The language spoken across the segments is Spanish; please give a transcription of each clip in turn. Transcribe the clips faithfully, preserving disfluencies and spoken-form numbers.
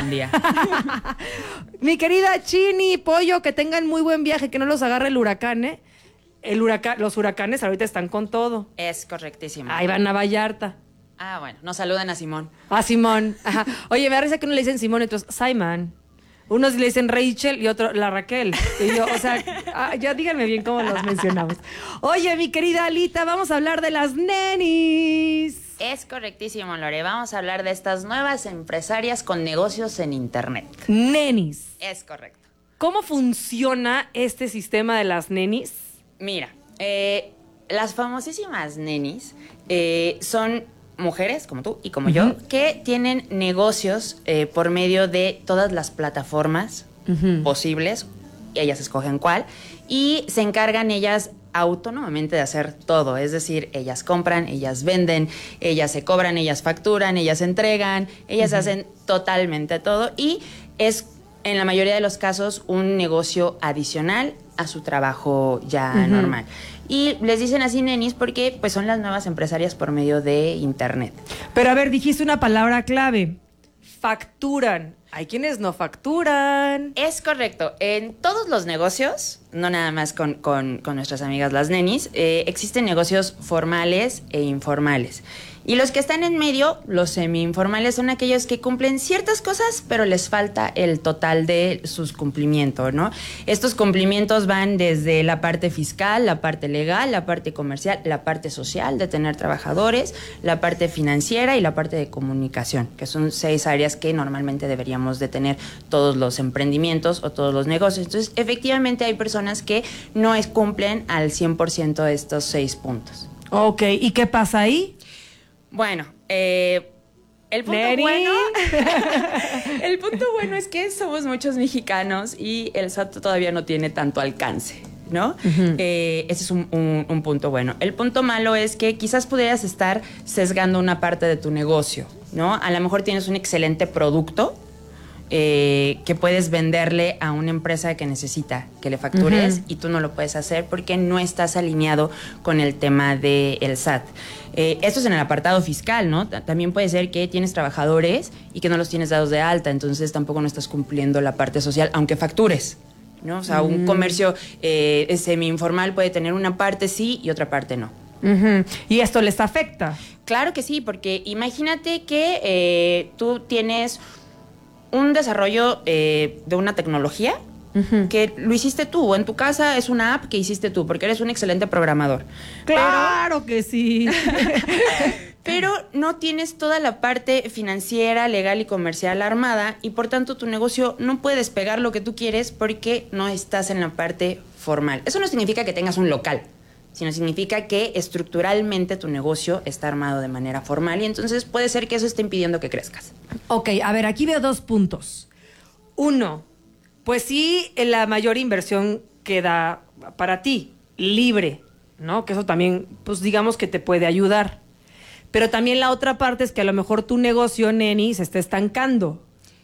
buen día. Mi querida Chini, Pollo, que tengan muy buen viaje, que no los agarre el huracán, ¿eh? El huracán, los huracanes ahorita están con todo. Es correctísimo. Ahí van a Vallarta. Ah, bueno, nos saludan a Simón. A Simón. Ajá. Oye, me da risa que uno le dicen Simón y otros Simon. Unos le dicen Rachel y otro la Raquel. Y yo, o sea, ah, ya díganme bien cómo los mencionamos. Oye, mi querida Alita, vamos a hablar de las nenis. Es correctísimo, Lore. Vamos a hablar de estas nuevas empresarias con negocios en Internet. Nenis. Es correcto. ¿Cómo funciona este sistema de las nenis? Mira, eh, las famosísimas nenis eh, son mujeres como tú y como uh-huh. yo que tienen negocios eh, por medio de todas las plataformas uh-huh. posibles. Ellas escogen cuál y se encargan ellas autónomamente de hacer todo, es decir, ellas compran, ellas venden, ellas se cobran, ellas facturan, ellas entregan, ellas uh-huh. hacen totalmente todo y es en la mayoría de los casos un negocio adicional a su trabajo ya uh-huh. normal. Y les dicen así nenis porque pues son las nuevas empresarias por medio de Internet. Pero a ver, dijiste una palabra clave, facturan. Hay quienes no facturan. Es correcto. En todos los negocios, no nada más con, con, con nuestras amigas las nenis, eh, existen negocios formales e informales. Y los que están en medio, los semi-informales, son aquellos que cumplen ciertas cosas, pero les falta el total de sus cumplimientos, ¿no? Estos cumplimientos van desde la parte fiscal, la parte legal, la parte comercial, la parte social de tener trabajadores, la parte financiera y la parte de comunicación, que son seis áreas que normalmente deberíamos de tener todos los emprendimientos o todos los negocios. Entonces, efectivamente hay personas que no es, cumplen al cien por ciento de estos seis puntos. Ok, ¿y qué pasa ahí? Bueno, eh, el punto Neri. bueno el punto bueno es que somos muchos mexicanos y el S A T todavía no tiene tanto alcance, ¿no? Uh-huh. Eh, ese es un, un, un punto bueno. El punto malo es que quizás pudieras estar sesgando una parte de tu negocio, ¿no? A lo mejor tienes un excelente producto Eh, que puedes venderle a una empresa que necesita que le factures uh-huh. y tú no lo puedes hacer porque no estás alineado con el tema del S A T. Eh, esto es en el apartado fiscal, ¿no? T- también puede ser que tienes trabajadores y que no los tienes dados de alta, entonces tampoco no estás cumpliendo la parte social, aunque factures, ¿no? O sea, uh-huh. un comercio eh, semi-informal puede tener una parte sí y otra parte no. Uh-huh. ¿Y esto les afecta? Claro que sí, porque imagínate que eh, tú tienes un desarrollo eh, de una tecnología uh-huh. que lo hiciste tú, o en tu casa es una app que hiciste tú, porque eres un excelente programador. ¡Claro pero, que sí! Pero no tienes toda la parte financiera, legal y comercial armada, y por tanto tu negocio no puede despegar lo que tú quieres porque no estás en la parte formal. Eso no significa que tengas un local, sino significa que estructuralmente tu negocio está armado de manera formal y entonces puede ser que eso esté impidiendo que crezcas. Ok, a ver, aquí veo dos puntos. Uno, pues sí, la mayor inversión queda para ti, libre, ¿no? Que eso también, pues digamos que te puede ayudar. Pero también la otra parte es que a lo mejor tu negocio, neni, se está estancando.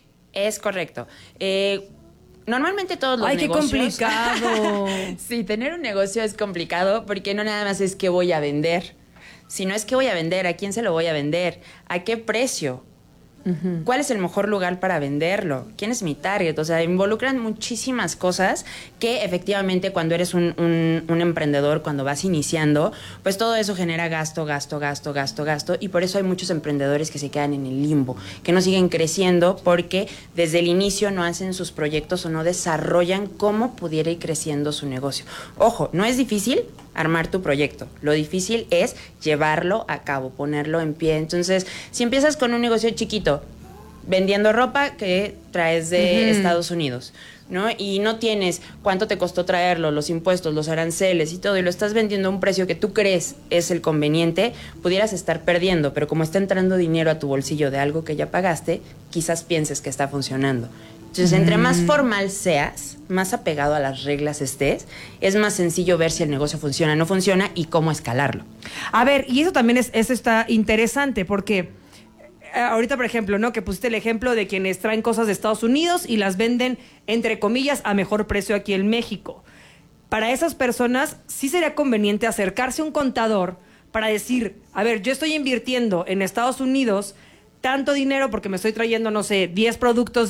Es correcto. Eh... Normalmente todos los Ay, negocios... ¡ay, qué complicado! Sí, tener un negocio es complicado porque no nada más es qué voy a vender, sino es qué voy a vender, a quién se lo voy a vender, a qué precio, uh-huh. cuál es el mejor lugar para venderlo, quién es mi target. O sea, involucran muchísimas cosas que efectivamente cuando eres un, un, un emprendedor, cuando vas iniciando, pues todo eso genera gasto, gasto, gasto, gasto, gasto. Y por eso hay muchos emprendedores que se quedan en el limbo, que no siguen creciendo porque desde el inicio no hacen sus proyectos o no desarrollan cómo pudiera ir creciendo su negocio. Ojo, no es difícil armar tu proyecto. Lo difícil es llevarlo a cabo, ponerlo en pie. Entonces, si empiezas con un negocio chiquito, vendiendo ropa que traes de uh-huh. Estados Unidos, ¿no? Y no tienes cuánto te costó traerlo, los impuestos, los aranceles y todo, y lo estás vendiendo a un precio que tú crees es el conveniente, pudieras estar perdiendo, pero como está entrando dinero a tu bolsillo de algo que ya pagaste, quizás pienses que está funcionando. Entonces, entre más formal seas, más apegado a las reglas estés, es más sencillo ver si el negocio funciona o no funciona y cómo escalarlo. A ver, y eso también es, eso está interesante porque eh, ahorita, por ejemplo, ¿no? Que pusiste el ejemplo de quienes traen cosas de Estados Unidos y las venden, entre comillas, a mejor precio aquí en México. Para esas personas sí sería conveniente acercarse a un contador para decir, a ver, yo estoy invirtiendo en Estados Unidos tanto dinero porque me estoy trayendo, no sé, diez productos